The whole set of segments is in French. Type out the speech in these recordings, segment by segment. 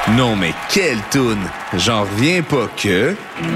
Non mais quelle toune! J'en reviens pas que...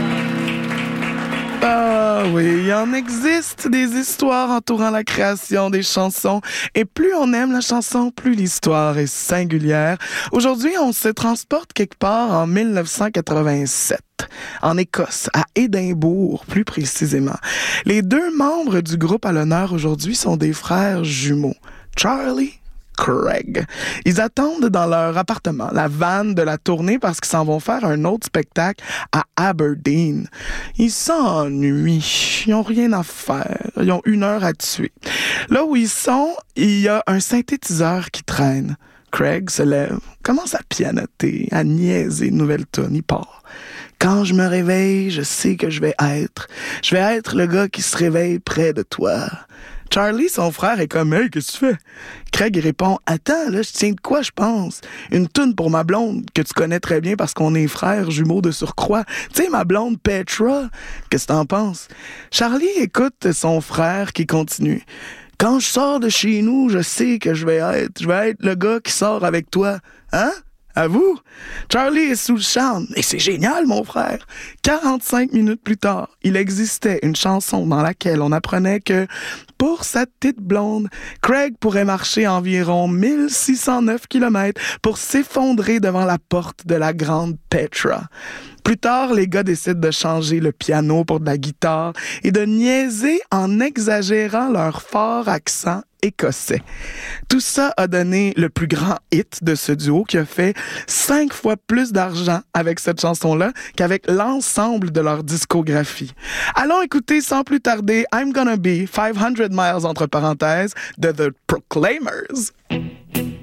Ah oui, il en existe des histoires entourant la création des chansons. Et plus on aime la chanson, plus l'histoire est singulière. Aujourd'hui, on se transporte quelque part en 1987. En Écosse, à Édimbourg, plus précisément. Les deux membres du groupe à l'honneur aujourd'hui sont des frères jumeaux, Charlie Craig. Ils attendent dans leur appartement la vanne de la tournée parce qu'ils s'en vont faire un autre spectacle à Aberdeen. Ils s'ennuient. Ils n'ont rien à faire. Ils ont 1 heure à tuer. Là où ils sont, il y a un synthétiseur qui traîne. Craig se lève, commence à pianoter, à niaiser une nouvelle tune. Il part. Quand je me réveille, je sais que je vais être le gars qui se réveille près de toi. Charlie, son frère, est comme « Hey, qu'est-ce que tu fais? » Craig répond « Attends, là, je tiens de quoi, je pense? Une toune pour ma blonde, que tu connais très bien parce qu'on est frères jumeaux de surcroît. Tu sais, ma blonde Petra, qu'est-ce que t'en penses? » Charlie écoute son frère qui continue. « Quand je sors de chez nous, je sais que je vais être le gars qui sort avec toi. Hein? À vous? » Charlie est sous le charme. Et c'est génial, mon frère. 45 minutes plus tard, il existait une chanson dans laquelle on apprenait que pour sa petite blonde, Craig pourrait marcher environ 1609 km pour s'effondrer devant la porte de la grande Petra. Plus tard, les gars décident de changer le piano pour de la guitare et de niaiser en exagérant leur fort accent écossais. Tout ça a donné le plus grand hit de ce duo qui a fait 5 fois plus d'argent avec cette chanson-là qu'avec l'ensemble de leur discographie. Allons écouter sans plus tarder I'm Gonna Be 500 Miles entre parenthèses de The Proclaimers.